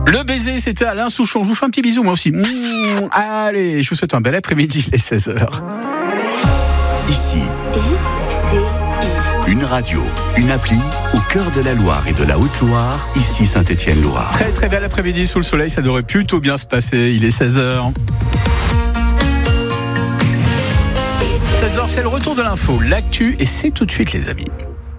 Le baiser, c'était Alain Souchon. Je vous fais un petit bisou, moi aussi. Allez, je vous souhaite un bel après-midi, les 16h. Ici, une radio, une appli au cœur de la Loire et de la Haute-Loire, ici Saint-Étienne-Loire. Très très bel après-midi sous le soleil, ça devrait plutôt bien se passer. Il est 16h. 16h, c'est le retour de l'info, l'actu, et c'est tout de suite, les amis.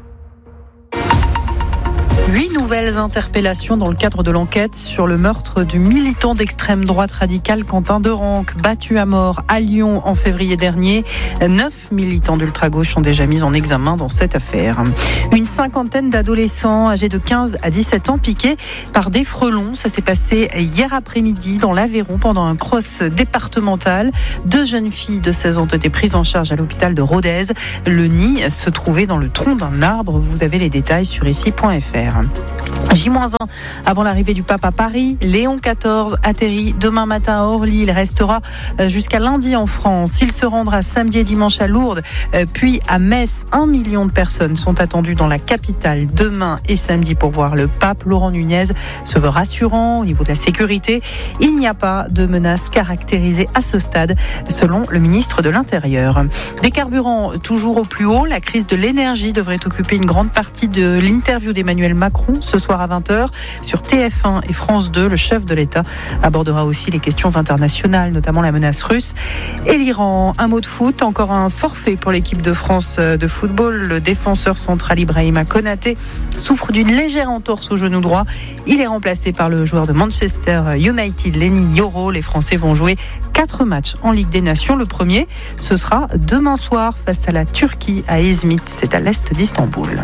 8 nouvelles interpellations dans le cadre de l'enquête sur le meurtre du militant d'extrême droite radicale Quentin Derenque, battu à mort à Lyon en février dernier. 9 militants d'ultra-gauche sont déjà mis en examen dans cette affaire. Une cinquantaine d'adolescents âgés de 15 à 17 ans piqués par des frelons. Ça s'est passé hier après-midi dans l'Aveyron pendant un cross départemental. 2 jeunes filles de 16 ans ont été prises en charge à l'hôpital de Rodez. Le nid se trouvait dans le tronc d'un arbre. Vous avez les détails sur ici.fr. J-1 avant l'arrivée du pape à Paris, Léon XIV atterrit demain matin à Orly. Il restera jusqu'à lundi en France. Il se rendra samedi et dimanche à Lourdes, puis à Metz. 1 million de personnes sont attendues dans la capitale demain et samedi pour voir le pape. Laurent Nunez se veut rassurant au niveau de la sécurité. Il n'y a pas de menace caractérisée à ce stade, selon le ministre de l'Intérieur. Des carburants toujours au plus haut. La crise de l'énergie devrait occuper une grande partie de l'interview d'Emmanuel Macron ce soir à 20h sur TF1 et France 2. Le chef de l'État abordera aussi les questions internationales, notamment la menace russe et l'Iran. Un mot de foot, encore un forfait pour l'équipe de France de football. Le défenseur central Ibrahima Konaté souffre d'une légère entorse au genou droit. Il est remplacé par le joueur de Manchester United, Lenny Yoro. Les Français vont jouer 4 matchs en Ligue des Nations. Le premier, ce sera demain soir face à la Turquie à Izmit. C'est à l'est d'Istanbul.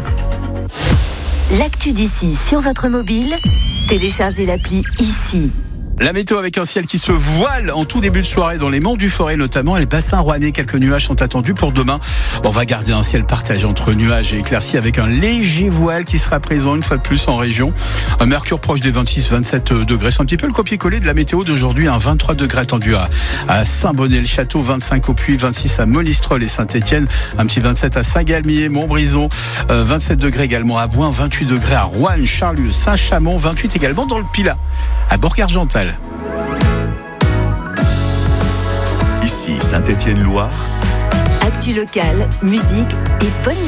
L'actu d'ici sur votre mobile, téléchargez l'appli Ici. La météo avec un ciel qui se voile en tout début de soirée dans les monts du Forêt notamment, et les bassins rouennais. Quelques nuages sont attendus pour demain. On va garder un ciel partagé entre nuages et éclaircies avec un léger voile qui sera présent une fois de plus en région. Un mercure proche des 26-27 degrés. C'est un petit peu le copier-coller de la météo d'aujourd'hui. 23 degrés attendu à Saint-Bonnet-le-Château, 25 au Puy, 26 à Monistrol et Saint-Étienne, un petit 27 à Saint-Galmier, Montbrison, 27 degrés également à Bouin, 28 degrés à Roanne, Charlieu, Saint-Chamond, 28 également dans le Pilat, à Bourg-Argental. Ici Saint-Étienne-Loire. Actu locale, musique et bonne